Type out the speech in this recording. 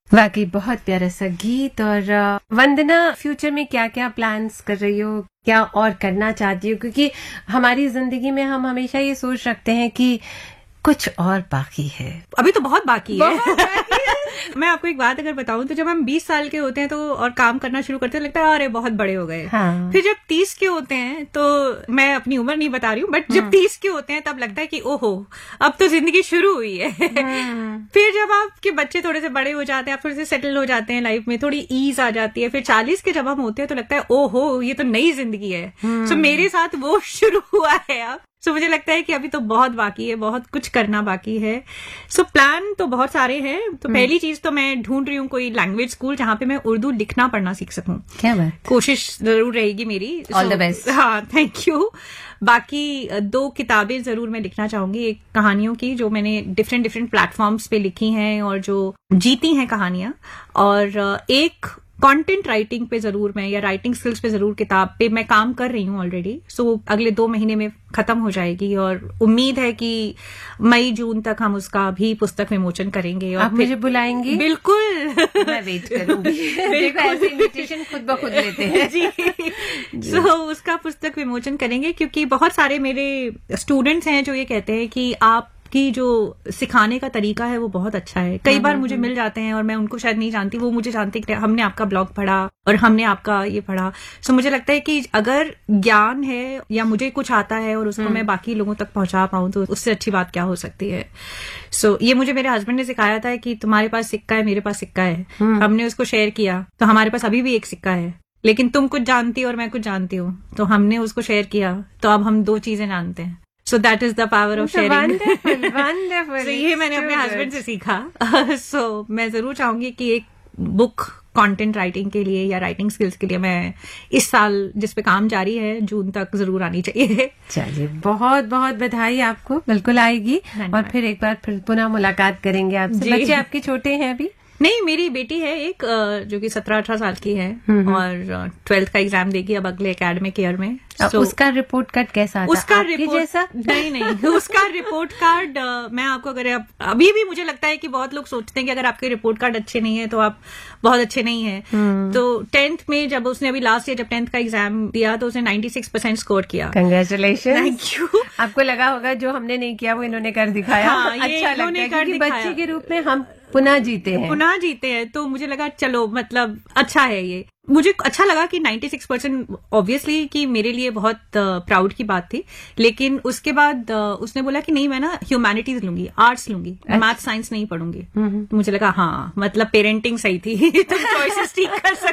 वाकई बहुत प्यारा सा गीत। और वंदना, फ्यूचर में क्या क्या प्लान्स कर रही हो, क्या और करना चाहती हो? क्योंकि हमारी जिंदगी में हम हमेशा ये सोच रखते हैं कि कुछ और बाकी है। अभी तो बहुत बाकी है। मैं आपको एक बात अगर बताऊं तो जब हम 20 साल के होते हैं तो और काम करना शुरू करते हैं लगता है अरे बहुत बड़े हो गए। हाँ। फिर जब 30 के होते हैं तो मैं अपनी उम्र नहीं बता रही हूँ, बट जब 30 के होते हैं तब लगता है कि ओहो अब तो जिंदगी शुरू हुई है। फिर जब आपके बच्चे थोड़े से बड़े हो जाते हैं, आप थोड़े से सेटल हो जाते हैं लाइफ में, थोड़ी ईज आ जाती है। फिर 40 के जब हम होते हैं तो लगता है ओहो ये तो नई जिंदगी है। सो मेरे साथ वो शुरू हुआ है अब। सो मुझे लगता है कि अभी तो बहुत बाकी है, बहुत कुछ करना बाकी है। सो प्लान तो बहुत सारे हैं। तो पहली चीज तो मैं ढूंढ रही हूँ कोई लैंग्वेज स्कूल जहां पे मैं उर्दू लिखना पढ़ना सीख सकूं। क्या बात, कोशिश जरूर रहेगी मेरी। All the best. हाँ, थैंक यू। बाकी 2 किताबें जरूर मैं लिखना चाहूंगी, एक कहानियों की जो मैंने डिफरेंट प्लेटफॉर्म्स पे लिखी हैं और जो जीती हैं कहानियां, और एक कंटेंट राइटिंग पे जरूर मैं, या राइटिंग स्किल्स पे जरूर किताब पे मैं काम कर रही हूँ ऑलरेडी। सो अगले 2 महीने में खत्म हो जाएगी और उम्मीद है कि मई जून तक हम उसका भी पुस्तक विमोचन करेंगे। और आप मुझे बुलाएंगे? बिल्कुल। मैं वेट करूंगी। देखो ऐसे इन्विटेशन खुद ब खुद लेते हैं। जी। सो उसका पुस्तक विमोचन करेंगे क्योंकि बहुत सारे मेरे स्टूडेंट्स हैं जो ये कहते हैं कि आप की जो सिखाने का तरीका है वो बहुत अच्छा है। कई बार मुझे मिल जाते हैं और मैं उनको शायद नहीं जानती, वो मुझे जानती कि हमने आपका ब्लॉग पढ़ा और हमने आपका ये पढ़ा। सो मुझे लगता है कि अगर ज्ञान है या मुझे कुछ आता है और उसको मैं बाकी लोगों तक पहुंचा पाऊं तो उससे अच्छी बात क्या हो सकती है। सो ये मुझे मेरे हस्बैंड ने सिखाया था कि तुम्हारे पास सिक्का है, मेरे पास सिक्का है। हमने उसको शेयर किया तो हमारे पास अभी भी एक सिक्का है, लेकिन तुम कुछ जानती हो और मैं कुछ जानती हूँ, तो हमने उसको शेयर किया तो अब हम 2 चीजें जानते हैं। So that is the power of sharing. Wonderful. So ये मैंने अपने हस्बैंड से सीखा। So मैं जरूर चाहूंगी कि एक बुक कंटेंट राइटिंग के लिए या राइटिंग स्किल्स के लिए मैं इस साल, जिस पे काम जारी है, जून तक जरूर आनी चाहिए। चलिए, बहुत बहुत बधाई आपको। बिल्कुल आएगी और फिर एक बार फिर पुनः मुलाकात करेंगे आपसे। बच्चे आपके छोटे हैं अभी? नहीं, मेरी बेटी है एक जो कि 17-18 साल की है और 12th का एग्जाम देगी अब अगले एकेडमिक ईयर में। उसका रिपोर्ट कार्ड कैसा आता? उसका रिपोर्ट जैसा? नहीं उसका रिपोर्ट कार्ड मैं आपको, अगर अभी भी मुझे लगता है कि बहुत लोग सोचते हैं कि अगर आपके रिपोर्ट कार्ड अच्छे नहीं है तो आप बहुत अच्छे नहीं है। तो 10th में जब उसने अभी लास्ट ईयर जब 10th का एग्जाम दिया तो उसने 96% स्कोर किया। कंग्रेचुलेशन। Thank you. आपको लगा होगा जो हमने नहीं किया वो इन्होंने कर दिखाया। हाँ, अच्छा लगता है क्योंकि बच्चे के रूप में हम पुनः जीते हैं। तो मुझे लगा चलो मतलब अच्छा है ये। मुझे अच्छा लगा कि 96% ऑब्वियसली कि मेरे लिए बहुत प्राउड की बात थी, लेकिन उसके बाद उसने बोला कि नहीं मैं ना ह्यूमैनिटीज लूंगी, आर्ट्स लूंगी, मैथ साइंस नहीं पढ़ूंगी। तो मुझे लगा हाँ मतलब पेरेंटिंग सही थी। तुम चॉइसेस ठीक कर सकते